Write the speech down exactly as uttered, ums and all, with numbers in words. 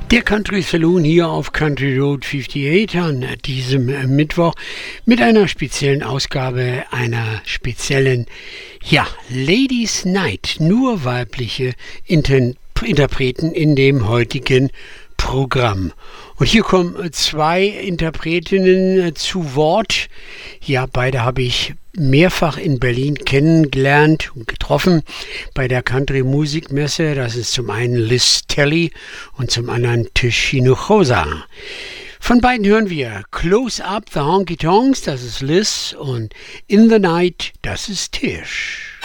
Der Country Saloon hier auf Country Road achtundfünfzig an diesem Mittwoch mit einer speziellen Ausgabe einer speziellen, ja, Ladies Night, nur weibliche Inter- Interpreten in dem heutigen Programm. Und hier kommen zwei Interpretinnen zu Wort. Ja, beide habe ich mehrfach in Berlin kennengelernt und getroffen bei der Country Musikmesse. Das ist zum einen Liz Telly und zum anderen Tish Hinojosa. Von beiden hören wir Close Up the Honky Tonks, das ist Liz, und In the Night, das ist Tish.